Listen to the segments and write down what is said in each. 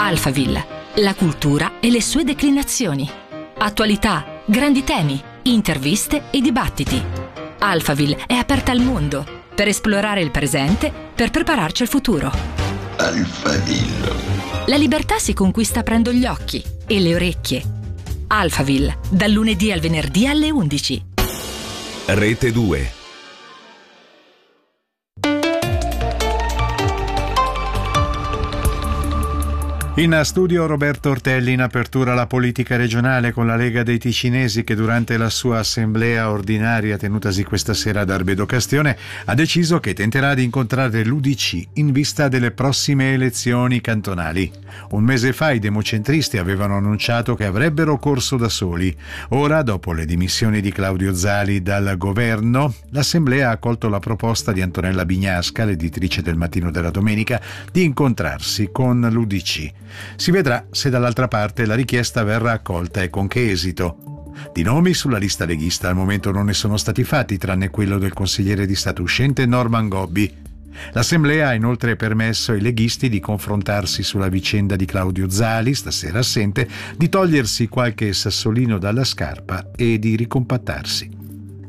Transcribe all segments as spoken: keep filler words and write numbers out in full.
Alphaville, la cultura e le sue declinazioni. Attualità, grandi temi, interviste e dibattiti. Alphaville è aperta al mondo per esplorare il presente, per prepararci al futuro. Alphaville. La libertà si conquista aprendo gli occhi e le orecchie. Alphaville, dal lunedì al venerdì alle undici. Rete due. In studio Roberto Ortelli. In apertura la politica regionale con la Lega dei Ticinesi, che durante la sua assemblea ordinaria tenutasi questa sera ad Arbedo Castione ha deciso che tenterà di incontrare l'U D C in vista delle prossime elezioni cantonali. Un mese fa i democentristi avevano annunciato che avrebbero corso da soli. Ora, dopo le dimissioni di Claudio Zali dal governo, l'assemblea ha accolto la proposta di Antonella Bignasca, l'editrice del Mattino della Domenica, di incontrarsi con l'U D C. Si vedrà se dall'altra parte la richiesta verrà accolta e con che esito. Di nomi sulla lista leghista al momento non ne sono stati fatti, tranne quello del consigliere di Stato uscente Norman Gobbi. L'assemblea ha inoltre permesso ai leghisti di confrontarsi sulla vicenda di Claudio Zali, stasera assente, di togliersi qualche sassolino dalla scarpa e di ricompattarsi.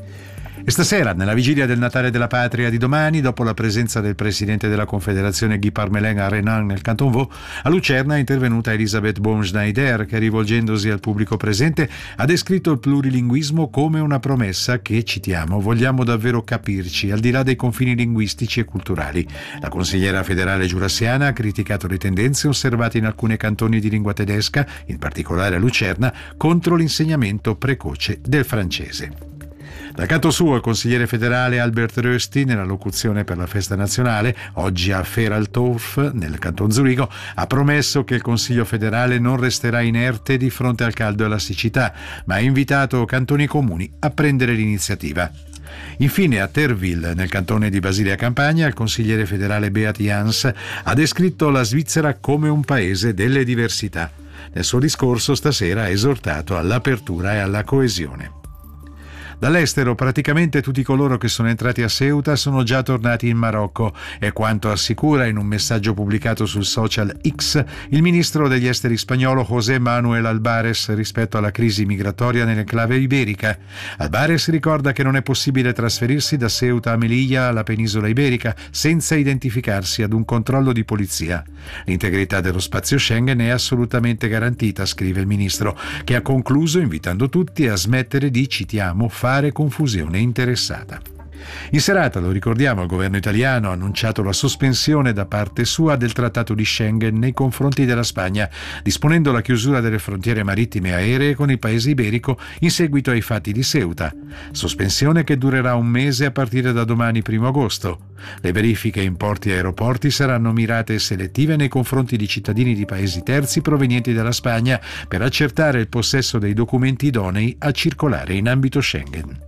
E stasera, nella vigilia del Natale della Patria di domani, dopo la presenza del presidente della Confederazione Guy Parmelin a Renan nel Canton Vaud, a Lucerna è intervenuta Elisabeth Baumschneider, che rivolgendosi al pubblico presente ha descritto il plurilinguismo come una promessa che, citiamo, vogliamo davvero capirci al di là dei confini linguistici e culturali. La consigliera federale giurassiana ha criticato le tendenze osservate in alcuni cantoni di lingua tedesca, in particolare a Lucerna, contro l'insegnamento precoce del francese. Dal canto suo, il consigliere federale Albert Rösti, nella locuzione per la festa nazionale, oggi a Feraltorf, nel canton Zurigo, ha promesso che il Consiglio federale non resterà inerte di fronte al caldo e alla siccità, ma ha invitato cantoni e comuni a prendere l'iniziativa. Infine, a Terville, nel cantone di Basilia Campagna, il consigliere federale Beat Jans ha descritto la Svizzera come un paese delle diversità. Nel suo discorso stasera ha esortato all'apertura e alla coesione. Dall'estero, praticamente tutti coloro che sono entrati a Ceuta sono già tornati in Marocco, e quanto assicura in un messaggio pubblicato sul social X il ministro degli esteri spagnolo José Manuel Albares rispetto alla crisi migratoria nell'enclave iberica. Albares ricorda che non è possibile trasferirsi da Ceuta a Melilla, alla penisola iberica, senza identificarsi ad un controllo di polizia. L'integrità dello spazio Schengen è assolutamente garantita, scrive il ministro, che ha concluso invitando tutti a smettere di, citiamo, fare confusione interessata. In serata, lo ricordiamo, il governo italiano ha annunciato la sospensione da parte sua del trattato di Schengen nei confronti della Spagna, disponendo la chiusura delle frontiere marittime e aeree con il paese iberico in seguito ai fatti di Ceuta. Sospensione che durerà un mese a partire da domani primo agosto. Le verifiche in porti e aeroporti saranno mirate e selettive nei confronti di cittadini di paesi terzi provenienti dalla Spagna per accertare il possesso dei documenti idonei a circolare in ambito Schengen.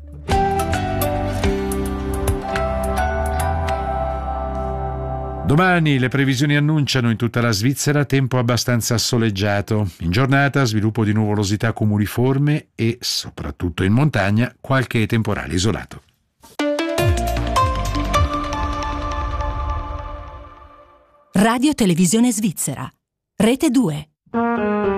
Domani le previsioni annunciano in tutta la Svizzera tempo abbastanza soleggiato. In giornata sviluppo di nuvolosità cumuliforme e, soprattutto in montagna, qualche temporale isolato. Radio Televisione Svizzera. Rete due.